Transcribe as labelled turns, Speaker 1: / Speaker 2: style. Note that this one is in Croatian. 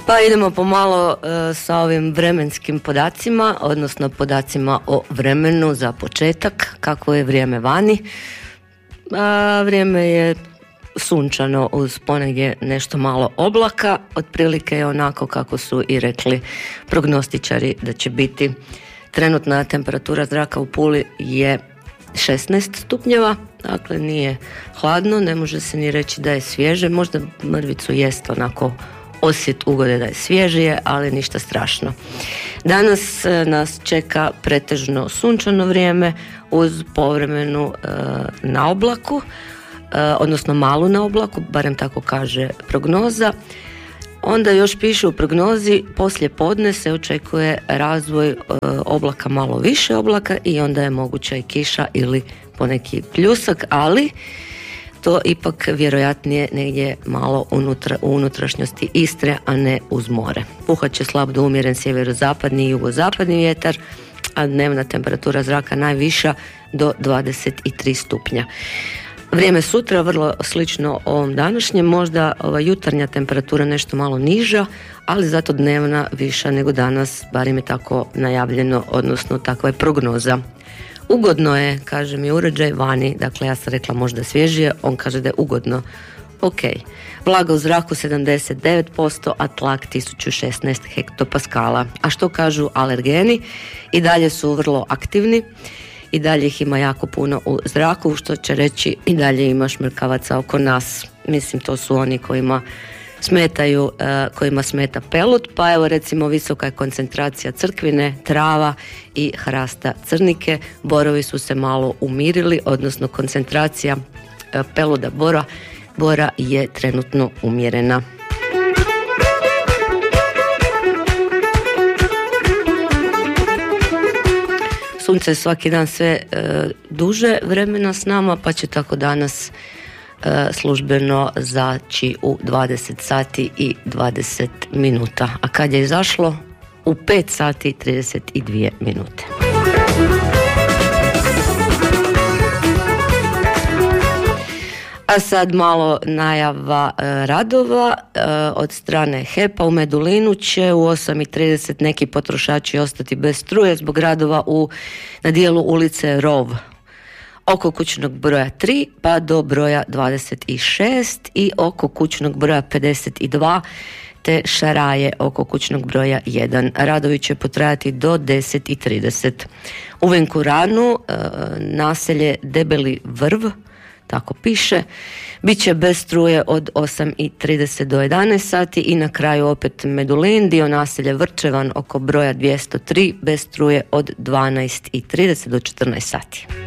Speaker 1: Pa idemo pomalo sa ovim vremenskim podacima, odnosno podacima o vremenu za početak, kako je vrijeme vani. Vrijeme je sunčano uz ponegdje nešto malo oblaka, otprilike je onako kako su i rekli prognostičari da će biti. Trenutna temperatura zraka u Puli je 16 stupnjeva, dakle nije hladno, ne može se ni reći da je svježe, možda mrvicu jest onako osjet ugode da je svježije, ali ništa strašno. Danas nas čeka pretežno sunčano vrijeme uz povremenu na oblaku, odnosno malu na oblaku, barem tako kaže prognoza. Onda još piše u prognozi, poslije podne se očekuje razvoj oblaka, malo više oblaka i onda je moguća i kiša ili poneki pljusak, ali to ipak vjerojatnije negdje malo u unutrašnjosti Istre, a ne uz more. Puhat će slab do umjeren sjeverozapadni i jugozapadni vjetar, a dnevna temperatura zraka najviša do 23 stupnja. Vrijeme sutra vrlo slično ovom današnjem, možda ova jutarnja temperatura nešto malo niža, ali zato dnevna viša nego danas, barem je tako najavljeno, odnosno takva je prognoza. Ugodno je, kaže mi uređaj vani, dakle ja sam rekla možda svježije, on kaže da je ugodno. Ok, vlaga u zraku 79%, a tlak 1016 hektopaskala. A što kažu alergeni? I dalje su vrlo aktivni, i dalje ih ima jako puno u zraku, što će reći i dalje ima šmrkavaca oko nas. Mislim, to su oni kojima smeta pelud, pa evo recimo visoka je koncentracija crkvine, trava i hrasta crnike. Borovi su se malo umirili, odnosno koncentracija peluda bora je trenutno umjerena. Sunce je svaki dan sve duže vremena s nama, pa će tako danas službeno zaći u 20 sati i 20 minuta. A kad je izašlo? U 5 sati i 32 minute. A sad malo najava radova od strane HEP-a. U Medulinu će u 8:30 neki potrošači ostati bez struje zbog radova na dijelu ulice Rov, oko kućnog broja 3 pa do broja 26 i oko kućnog broja 52 te šaraje oko kućnog broja 1. Radovi će potrajati do 10:30. U Venkuranu naselje Debeli Vrv, tako piše, bit će bez struje od 8:30 do 11 sati i na kraju opet Medulin, dio naselja Vrčevan oko broja 203 bez struje od 12:30 do 14 sati.